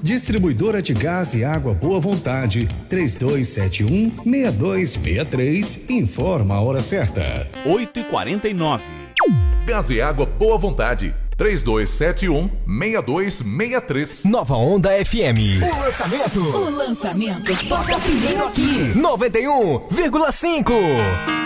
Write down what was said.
Distribuidora de Gás e Água Boa Vontade, 3271-6263, informa a hora certa. 8h49. Gás e Água Boa Vontade, 3271-6263. Nova Onda FM. O lançamento. Toca primeiro aqui. 91,5.